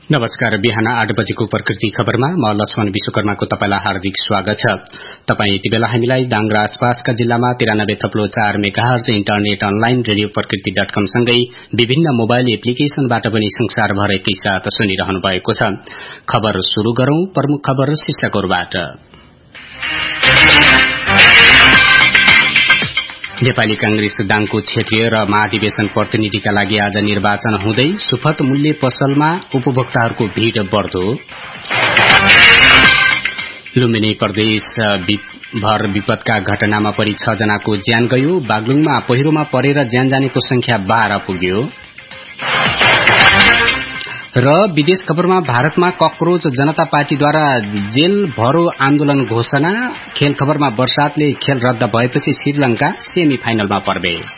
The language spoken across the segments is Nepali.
नमस्कार। बिहान 8 बजेको प्रकृति खबरमा म लक्ष्मण विश्वकर्माको तपाईलाई हार्दिक स्वागत छ। तपाई यति बेला हामीलाई दाङ र आसपासका जिल्लामा 93.4 मेगाहर्ज इन्टरनेट अनलाइन रेडियो प्रकृति.com सँगै विभिन्न मोबाइल एप्लिकेशनबाट पनि संसारभर एकैसाथ सुनिरहनु भएको छ। खबर शुरू गरौं। प्रमुख खबर शीर्षकहरुबाट। नेपाली कांग्रेस दाङको क्षेत्रीय र महाधिवेशन प्रतिनिधिका लागि आज निर्वाचन हुँदै सुपथ मूल्य पसलमा उपभोक्ताहरूको भीड़ बढ्दो। लुम्बिनी प्रदेश भर विपदका घटनामा परि 6 जनाको ज्यान गयो। बागलुङमा पहिरोमा परेर ज्यान जानेको संख्या 12 पुग्यो। र विदेश खबरमा भारतमा ककरोच जनता पार्टीद्वारा जेल भरो आन्दोलन घोषणा। खेल खबरमा बर्सातले खेल रद्द भएपछि श्रीलंका सेमी फाइनलमा प्रवेश।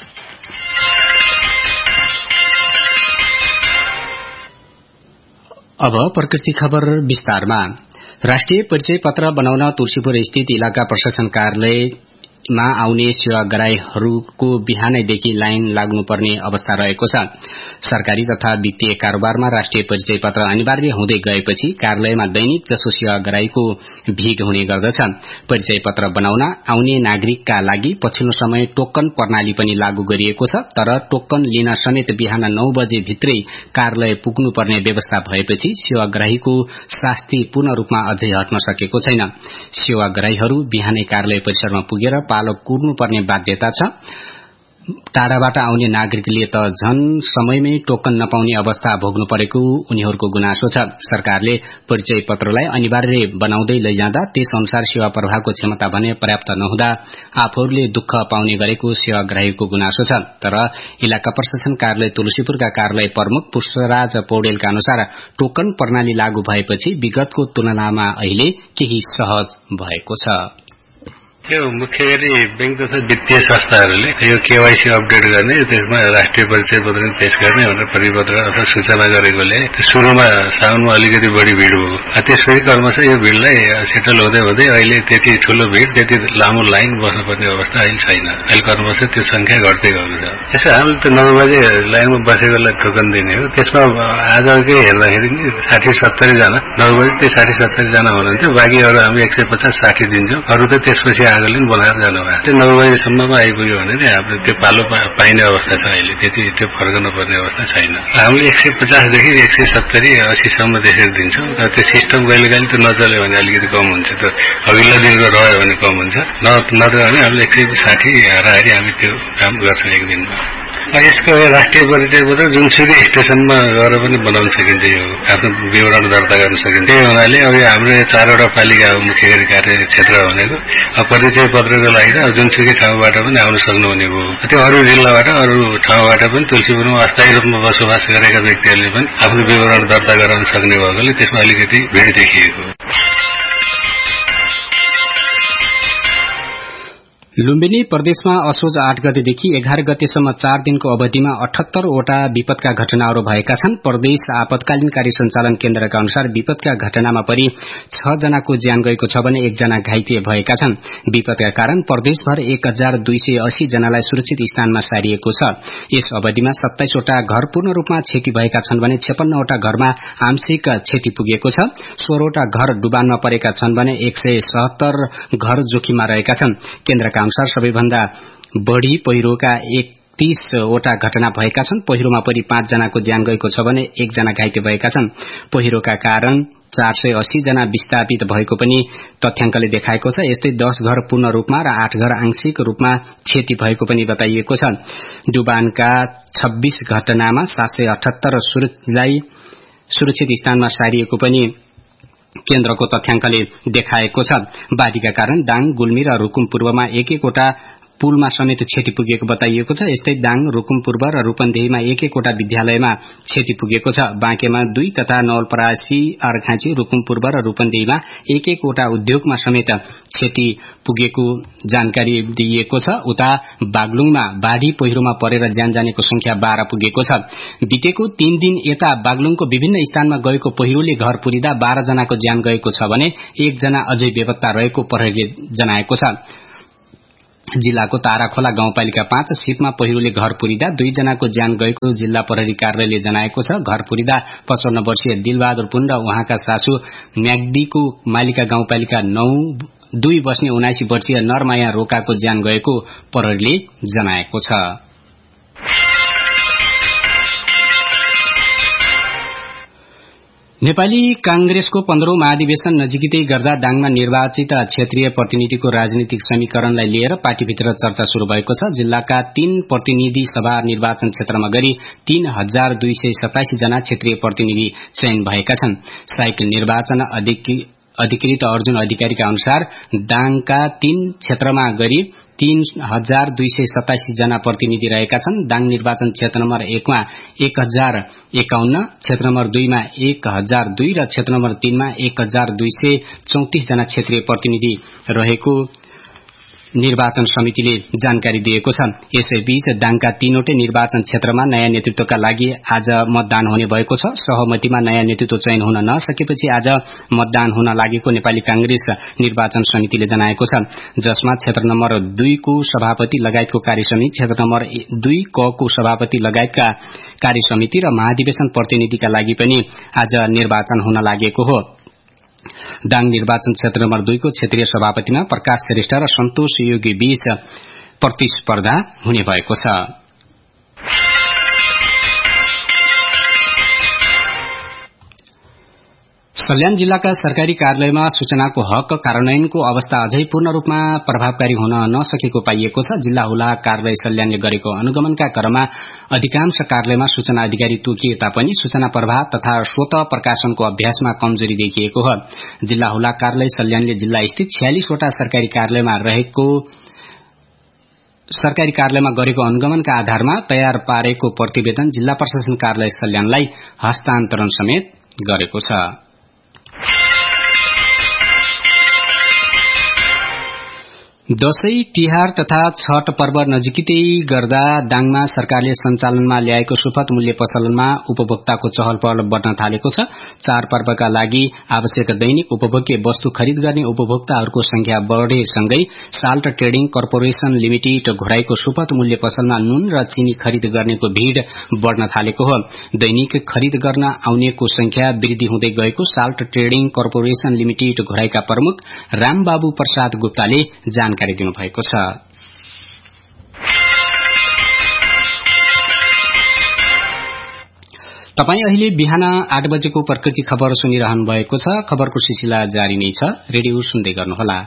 अब प्रकृति खबर विस्तारमा। राष्ट्रिय परिचय पत्र बनाउन तुलसीपुर स्थित इलाका प्रशासन कार्यालयमा आउने सेवाग्राहीहरूको बिहानैदेखि लाइन लाग्नुपर्ने अवस्था रहेको छ। सरकारी तथा वित्तीय कारोबारमा राष्ट्रिय परिचय पत्र अनिवार्य हुँदै गएपछि कार्यालयमा दैनिक जसो सेवाग्राहीको भीड़ हुने गर्दछ। परिचय पत्र बनाउन आउने नागरिकका लागि पछिल्लो समय टोकन प्रणाली पनि लागू गरिएको छ। तर टोकन लिन समेत बिहान 9 बजे भित्रै कार्यालय पुग्नुपर्ने व्यवस्था भएपछि सेवाग्राहीको शास्ति पूर्ण रूपमा अझै हट्न सकेको छैन। सेवाग्राहीहरू बिहानै कार्यालय परिसरमा पुगेर पालो कुर्नुपर्ने बाध्यता छ। टाढाबाट आउने नागरिकले त झन समयमै टोकन नपाउने अवस्था भोग्नु परेको उनीहरूको गुनासो छ। सरकारले परिचय पत्रलाई अनिवार्य बनाउँदै लैजाँदा त्यस अनुसार सेवा प्रवाहको क्षमता भने पर्याप्त नहुँदा आफूहरूले दुःख पाउने गरेको सेवाग्राहीको गुनासो छ। तर इलाका प्रशासन कार्यालय तुलसीपुरका कार्यालय प्रमुख पुष्पराज पौडेलका अनुसार टोकन प्रणाली लागू भएपछि विगतको तुलनामा अहिले केही सहज भएको छ। यो मुख्य गरी बैंक तथा वित्तीय संस्थाहरूले यो केवाईसी अपडेट गर्ने, त्यसमा राष्ट्रिय परिचय पत्र पेश गर्ने भनेर परिपत्र अथवा सूचना गरेकोले सुरुमा साउनमा अलिकति बढी भीड़ भयो। त्यसपछि क्रमशः यो भीड़लाई सेटल हुँदै हुँदै अहिले त्यति ठूलो भीड़, त्यति लामो लाइन बस्नुपर्ने अवस्था अहिले छैन। अहिले क्रमशः त्यो संख्या घट्दै गएको छ। त्यसो हामीले त 9 बजे लाइनमा बसेकोलाई टोकन दिने हो। त्यसमा आजकै हेर्दाखेरि 60-70 जना 9 बजे त्यो 60-70 जना हुनुहुन्थ्यो। बाँकी अरू हामी 150-60 दिन्छौँ। अरू त त्यसपछि आगोले बनाएर जानुभयो। त्यो 9 बजेसम्ममा आइपुग्यो भने नि हाम्रो त्यो पालो पाइने अवस्था छ। अहिले त्यति त्यो फर्कनु पर्ने अवस्था छैन। हामीले 150 देखि 170-80 सम्म त्यसरी दिन्छौँ। त्यो सिस्टम कहिले काहीँ त्यो नचल्यो भने अलिकति कम हुन्छ। त्यो अघिल्लो दिनको रह्यो भने कम हुन्छ, नत्र भने हामीले 160 हाराहारी हामी त्यो काम गर्छौँ एक दिनमा। यसको राष्ट्रिय परिचय पत्र जुनसुकै स्टेशनमा गएर पनि बनाउन सकिन्छ। यो आफ्नो विवरण दर्ता गर्न सकिन्छ। त्यही हुनाले अब हाम्रो 4वटा पालिका हो मुख्य गरी कार्य क्षेत्र भनेको। परिचय पत्रको लागि त जुनसुकै ठाउँबाट पनि आउन सक्नुहुने भयो। त्यो अरू जिल्लाबाट अरू ठाउँबाट पनि तुलसीपुरमा अस्थायी रूपमा बसोबास गरेका व्यक्तिहरूले पनि आफ्नो विवरण दर्ता गराउन सक्ने भएकोले त्यसमा अलिकति भीड़ देखिएको। लुम्बिनी प्रदेशमा असोज 8 गतेदेखि 11 गतेसम्म 4 दिनको अवधिमा 78 वटा विपदका घटनाहरू भएका छन्। प्रदेश आपतकालीन कार्य सञ्चालन केन्द्रका अनुसार विपदका घटनामा परि 6 जनाको ज्यान गएको छ भने 1 जना घाइते भएका छन्। विपदका कारण प्रदेशभर 1280 जनालाई सुरक्षित स्थानमा सारिएको छ। यस अवधिमा 27 वटा घर पूर्ण रूपमा क्षति भएका छन् भने 56 वटा घरमा आंशिक क्षति पुगेको छ। 16 वटा घर डुबानमा परेका छन् भने 177 घर जोखिममा रहेका छन्। केन्द्रका अनुसार सबैभन्दा बढ़ी पहिरोका 31 वटा घटना भएका छन्। पहिरोमा परि 5 जनाको ज्यान गएको छ भने 1 जना घाइते भएका छन्। पहिरोका कारण 480 जना विस्थापित भएको पनि तथ्याङ्कले देखाएको छ। यस्तै 10 घर पूर्ण रूपमा र 8 घर आंशिक रूपमा क्षति भएको पनि बताइएको छ। डुबानका 26 घटनामा 778 सुरक्षित स्थानमा सारिएको पनि केन्द्रको तथ्याङ्कले देखाएको छ। बाढीका कारण दाङ, गुल्मी र रुकुम पूर्वमा 1-1 वटा पुलमा समेत क्षति पुगेको बताइएको छ। यस्तै दाङ, रुकुम पूर्व र रूपन्देहीमा 1-1 वटा विद्यालयमा क्षति पुगेको छ। बाँकेमा 2 तथा नवलपरासी, अर्खाँची, रुकुम पूर्व र रूपन्देहीमा 1-1 वटा उद्योगमा समेत क्षति पुगेको जानकारी दिइएको छ। उता बागलुङमा बाढी पहिरोमा परेर ज्यान जानेको संख्या 12 पुगेको छ। बितेको 3 दिन यता बागलुङको विभिन्न स्थानमा गएको पहिरोले घर पुरिदा 12 जनाको ज्यान गएको छ भने 1 जना अझै बेपत्ता रहेको प्रहरीले जनाएको छ। जिल्लाको ताराखोला गाउँपालिका 5 सिपमा पहिरोले घर पुरिदा 2 जनाको ज्यान गएको जिल्ला प्रहरी कार्यालयले जनाएको छ। घर पुरिदा 55 वर्षीय दिलबहादुर पुन र उहाँका सासू म्याग्दीको मालिका गाउँपालिका 9 बस्ने 79 वर्षीय नरमाया रोकाको ज्यान गएको प्रहरीले जनाएको छ। नेपाली कांग्रेसको 15औं महाधिवेशन नजिकै गर्दा दाङमा निर्वाचित क्षेत्रीय प्रतिनिधिको राजनीतिक समीकरणलाई लिएर पार्टीभित्र चर्चा शुरू भएको छ। जिल्लाका 3 प्रतिनिधि सभा निर्वाचन क्षेत्रमा गरी 3287 जना क्षेत्रीय प्रतिनिधि चयन भएका छन्। साइक निर्वाचन अधिकृत अर्जुन अधिकारीका अनुसार दाङका 3 क्षेत्रमा गरी 3287 जना प्रतिनिधि रहेका छन्। दाङ निर्वाचन क्षेत्र नम्बर 1 मा 1051, क्षेत्र नम्बर 2 मा 1002 र क्षेत्र नम्बर 3 मा 1234 जना क्षेत्रीय प्रतिनिधि रहेको निर्वाचन समितिले जानकारी दिएको छ। यसैबीच दाङका 3वटै निर्वाचन क्षेत्रमा नयाँ नेतृत्वका लागि आज मतदान हुने भएको छ। सहमतिमा नयाँ नेतृत्व चयन हुन नसकेपछि आज मतदान हुन लागेको नेपाली कांग्रेस निर्वाचन समितिले जनाएको छ, जसमा क्षेत्र नम्बर 2 को सभापति लगायतको कार्यसमिति, क्षेत्र नम्बर 2 क को सभापति लगायतका कार्यसमिति र महाधिवेशन प्रतिनिधिका लागि पनि आज निर्वाचन हुन लागेको हो। दाङ निर्वाचन क्षेत्र नम्बर 2 को क्षेत्रीय सभापतिमा प्रकाश श्रेष्ठ र सन्तोष योगी बीच प्रतिस्पर्धा हुने भएको छ। सल्यान जिल्लाका सरकारी कार्यालयमा सूचनाको हक कार्यान्वयनको अवस्था अझै पूर्ण रूपमा प्रभावकारी हुन नसकेको पाइएको छ। जिल्ला हुला कार्यालय सल्यानले गरेको अनुगमनका क्रममा अधिकांश कार्यालयमा सूचना अधिकारी तोकिए तापनि सूचना प्रवाह तथा स्वत प्रकाशनको अभ्यासमा कमजोरी देखिएको हो। जिल्ला हुला कार्यालय सल्यानले जिल्ला स्थित 46 वटा सरकारी कार्यालयमा गरेको अनुगमनका आधारमा तयार पारेको प्रतिवेदन जिल्ला प्रशासन कार्यालय सल्यानलाई हस्तान्तरण समेत गरेको छ। दशैं तिहार तथा छठ पर्व नजिकै गर्दा दाङमा सरकारले सञ्चालनमा ल्याएको सुपथ मूल्य पसलमा उपभोक्ताको चहल पहल बढ्न थालेको छ। चार पर्वका लागि आवश्यक दैनिक उपभोग्य वस्तु खरिद गर्ने उपभोक्ताहरूको संख्या बढेसँगै साल्ट ट्रेडिङ कर्पोरेशन लिमिटेड घोडाईको सुपथ मूल्य पसलमा नुन र चिनी खरिद गर्नेको भीड़ बढ़न थालेको हो। दैनिक खरिद गर्न आउनेको संख्या वृद्धि हुँदै गएको साल्ट ट्रेडिङ कर्पोरेशन लिमिटेड घोडाईका प्रमुख रामबाबु प्रसाद गुप्ताले जानकारी दिनुभएको छ। तपाई अहिले बिहान 8 बजेको प्रकृति खबर सुनिरहनु भएको छ। खबरको सिलसिला जारी नै छ, रेडियो सुन्दै गर्नुहोला।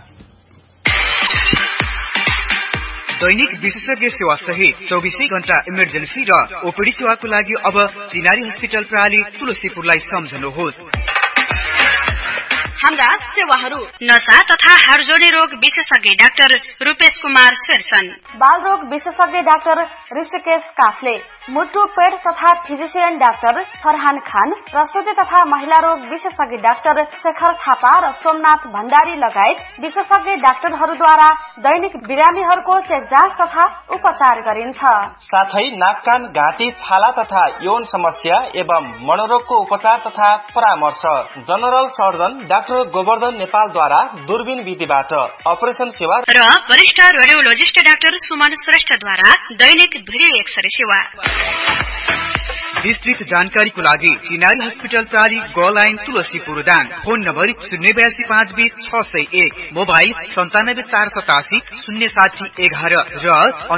दैनिक विशेषज्ञ सेवा सहित 24 घण्टा इमर्जेन्सी र ओपीडी सेवाको लागि अब चिनारी हस्पिटल प्रणाली तुलसीपुरलाई सम्झनुहोस्। हाम्रा सेवाहरू नशा तथा हाडजोडी रोग विशेषज्ञ डाक्टर रूपेश कुमार शेरसन, बाल रोग विशेषज्ञ डाक्टर ऋषिकेश काफले, मुटु पेट तथा फिजिशियन डाक्टर फरहान खान, प्रसूति तथा महिला रोग विशेषज्ञ डाक्टर शेखर थापा र सोमनाथ भण्डारी लगायत विशेषज्ञ डाक्टरहरूद्वारा दैनिक बिरामीहरूको चेकजाँच तथा उपचार गरिन्छ। साथै नाक कान घाँटी छाला तथा यौन समस्या एवं मनोरोगको उपचार तथा परामर्श जनरल सर्जन डाक्टर गोवर्धन नेपालद्वारा दूरबीन विधिबाट अपरेसन सेवा र वरिष्ठ रेडियोलोजिस्ट डाक्टर सुमन श्रेष्ठद्वारा दैनिक भिडियो एक्सरे सेवा। विस्तृत जानकारीको लागि चिनारी हस्पिटल प्रणाली ग line Tulsipur Dang, phone number 08255601, mobile 9748707011 र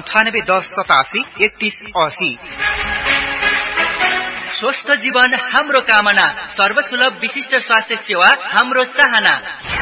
9810873180। स्वस्थ जीवन हाम्रो कामना, सर्वसुलभ विशिष्ट स्वास्थ्य सेवा हाम्रो चाहना।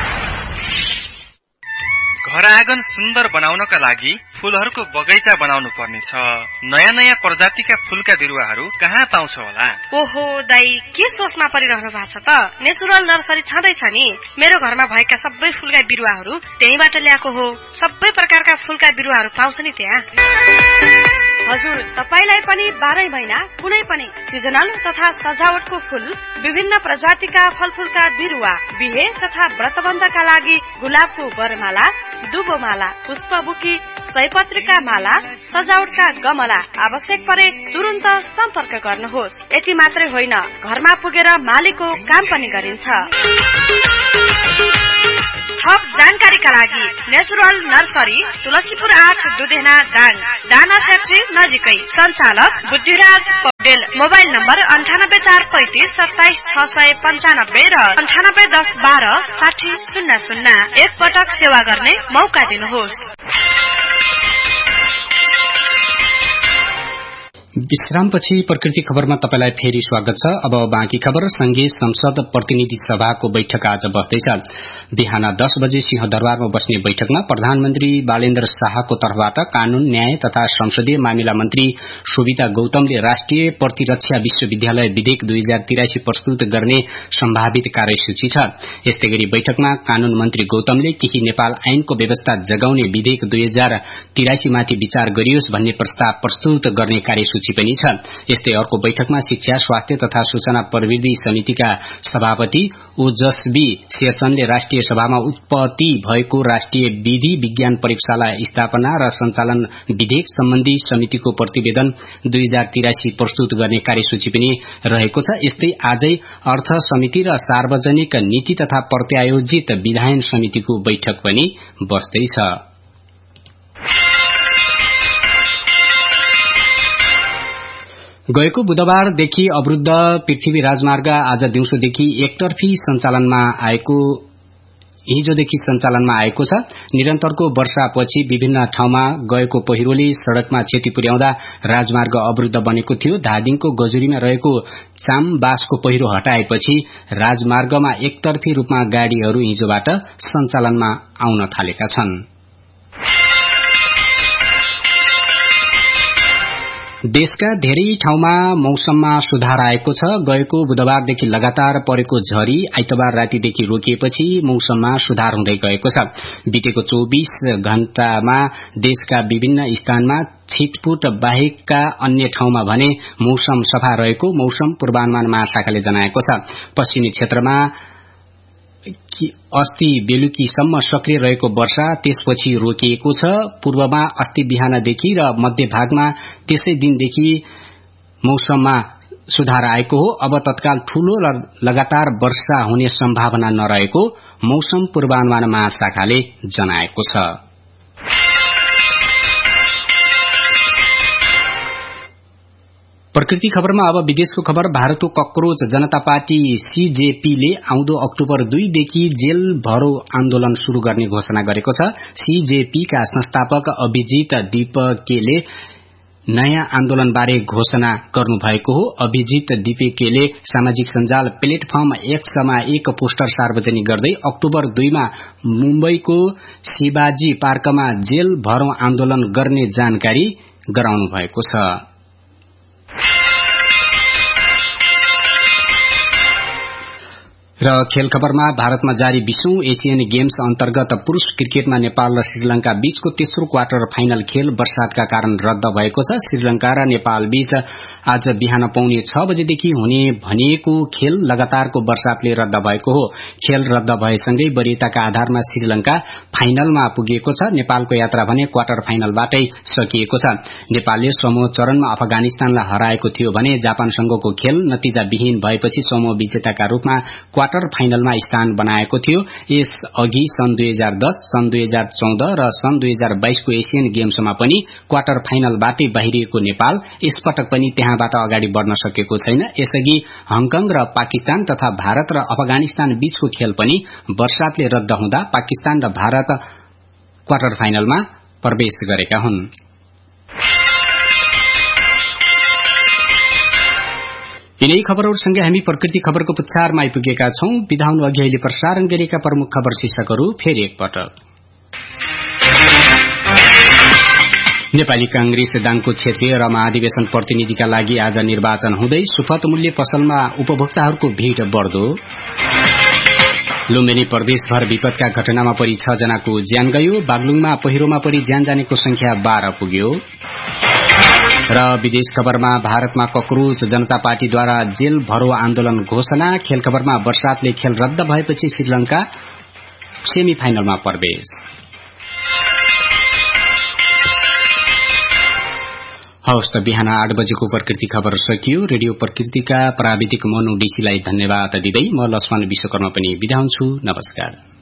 घर आँगन सुन्दर बनाउनका लागि फूलहरूको बगैँचा बनाउनु पर्नेछ। नयाँ नयाँ प्रजातिका फूलका बिरुवाहरू कहाँ पाउँछ होला? ओहो दाई, के सोचमा परिरहनु भएको छ त? नेचुरल नर्सरी छँदैछ नि। मेरो घरमा भएका सबै फूलका बिरुवाहरू त्यहीबाट ल्याएको हो। सबै प्रकारका फूलका बिरुवाहरू पाउँछ नि त्यहाँ। हजुर, तपाईलाई पनि 12 महिना कुनै पनि सिजनल तथा सजावटको फूल, विभिन्न प्रजातिका फलफूलका बिरुवा, बिहे तथा व्रतबन्धका लागि गुलाबको बरमाला, दुबोमाला, पुष्पबुकी, सयपत्रीका माला, सजावटका गमला आवश्यक परे तुरुन्त सम्पर्क गर्नुहोस्। यति मात्रै होइन, घरमा पुगेर मालीको काम पनि गरिन्छ। थप जानकारीका लागि नेचुरल नर्सरी तुलसीपुर 8 दुधेना दाङ दाना फ्याक्ट्री नजिकै सञ्चालक बुद्धिराज पौडेल मोबाइल नम्बर 9843276695 र 9810126000 एक पटक सेवा गर्ने मौका दिनुहोस्। विश्रामपछि प्रकृति खबरमा तपाईलाई फेरि स्वागत छ। अब बाँकी खबर। संघीय संसद प्रतिनिधि सभाको बैठक आज बस्दैछ। बिहान 10 बजे सिंहदरबारमा बस्ने बैठकमा प्रधानमन्त्री बालेन्द्र शाहको तर्फबाट कानून न्याय तथा संसदीय मामिला मन्त्री शोभिता गौतमले राष्ट्रिय प्रतिरक्षा विश्वविद्यालय विधेयक 2083 प्रस्तुत गर्ने सम्भावित कार्यसूची छ। यस्तै गरी बैठकमा कानून मन्त्री गौतमले केही नेपाल ऐनको व्यवस्था जगाउने विधेयक 2083 माथि विचार गरियोस् भन्ने प्रस्ताव प्रस्तुत गर्ने कार्यसूची पनि छ। यस्तै अर्को बैठकमा शिक्षा स्वास्थ्य तथा सूचना प्रविधि समितिका सभापति ओजस्वी शेरचनले राष्ट्रिय सभामा उत्पत्ति भएको राष्ट्रिय विधि विज्ञान प्रयोगशाला स्थापना र सञ्चालन विधेयक सम्बन्धी समितिको प्रतिवेदन 2083 प्रस्तुत गर्ने कार्यसूची पनि रहेको छ। यस्तै आजै अर्थ समिति र सार्वजनिक नीति तथा प्रत्यायोजित विधायन समितिको बैठक पनि बस्दैछ। गएको बुधबारदेखि अवरुद्ध पृथ्वी राजमार्ग आज दिउँसोदेखि एकतर्फी सञ्चालनमा आएको छ। निरन्तरको वर्षापछि विभिन्न ठाउँमा गएको पहिरोले सड़कमा क्षति पुर्याउँदा राजमार्ग अवरुद्ध बनेको थियो। धादिङको गजुरीमा रहेको चामबासको पहिरो हटाएपछि राजमार्गमा एकतर्फी रूपमा गाड़ीहरू हिजोबाट सञ्चालनमा आउन थालेका छन्। देशका धेरै ठाउँमा मौसममा सुधार आएको छ। गएको बुधबारदेखि लगातार परेको झरी आइतबार रातिदेखि रोकिएपछि मौसममा सुधार हुँदै गएको छ। बितेको 24 घण्टामा देशका विभिन्न स्थानमा छिटपुट बाहेकका अन्य ठाउँमा भने मौसम सफा रहेको मौसम पूर्वानुमान महाशाखाले जनाएको छ। पश्चिमी क्षेत्रमा अस्ति बेलुकीसम्म सक्रिय रहेको वर्षा त्यसपछि रोकिएको छ। पूर्वमा अस्ति बिहानदेखि र मध्य भागमा त्यसै दिनदेखि मौसममा सुधार आएको हो। अब तत्काल ठूलो र लगातार वर्षा हुने सम्भावना नरहेको मौसम पूर्वानुमान महाशाखाले जनाएको छ। प्रकृति खबरमा अब विदेशको खबर। भारतको कक्रोच जनता पार्टी सीजेपीले आउँदो अक्टोबर 2 देखि जेल भरो आन्दोलन शुरू गर्ने घोषणा गरेको छ। सीजेपीका संस्थापक अभिजित दीपकेले नयाँ आन्दोलनबारे घोषणा गर्नुभएको हो। अभिजित दीपकेले सामाजिक सञ्जाल प्लेटफर्म एक्समा एक पोस्टर सार्वजनिक गर्दै अक्टोबर 2 मा मुम्बईको शिवाजी पार्कमा जेल भरो आन्दोलन गर्ने जानकारी गराउनु भएको छ। र खेल खबरमा भारतमा जारी 20औं एशियन गेम्स अन्तर्गत पुरूष क्रिकेटमा नेपाल र श्रीलंका बीचको तेस्रो क्वार्टर फाइनल खेल वर्षातका कारण रद्द भएको छ। श्रीलंका र नेपाल बीच आज बिहान पौने 6 बजेदेखि हुने भनिएको खेल लगातारको वर्षातले रद्द भएको हो। खेल रद्द भएसँगै वरियताका आधारमा श्रीलंका फाइनलमा पुगेको छ। नेपालको यात्रा भने क्वार्टर फाइनलबाटै सकिएको छ। नेपालले समूह चरणमा अफगानिस्तानलाई हराएको थियो भने जापानसँगको खेल नतिजाविहीन भएपछि समूह विजेताका रूपमा क्वार्टर फाइनलमा स्थान बनाएको थियो। यस अघि सन् 2010, सन् 2014 र सन् 2022 को एशियन गेम्समा पनि क्वार्टर फाइनलबाटै बाहिरिएको नेपाल यसपटक पनि त्यहाँबाट अगाडि बढ्न सकेको छैन। यसअघि हङकङ र पाकिस्तान तथा भारत र अफगानिस्तान बीचको खेल पनि वर्षातले रद्द हुँदा पाकिस्तान र भारत क्वार्टर फाइनलमा प्रवेश गरेका हुन्। यिनै खबरहरूसँगै हामी प्रकृति खबरको पुच्छारमा आइपुगेका छौं। बिदा हुनु अघि अहिले प्रसारण गरिएका प्रमुख खबर शीर्षकहरू फेरि एकपटक। नेपाली कांग्रेस दाङको क्षेत्रीय र महाधिवेशन प्रतिनिधिका लागि आज निर्वाचन हुँदै सुपथ मूल्य पसलमा उपभोक्ताहरूको भीड़ बढ्दो। लुम्बिनी प्रदेशभर विपदका घटनामा परि 6 जनाको ज्यान गयो। बागलुङमा पहिरोमा परि ज्यान जानेको संख्या 12 पुग्यो। र विदेश खबरमा भारतमा कक्रोच जनता पार्टीद्वारा जेल भरो आन्दोलन घोषणा। खेल खबरमा वर्षातले खेल रद्द भएपछि श्रीलंका सेमी फाइनलमा प्रवेश। हवस् त बिहान 8 बजेको प्रकृति खबर सकियो। रेडियो प्रकृतिका प्राविधिक मनु डीसीलाई धन्यवाद दिँदै म लक्ष्मण विश्वकर्मा पनि बिदा हुन्छु। नमस्कार।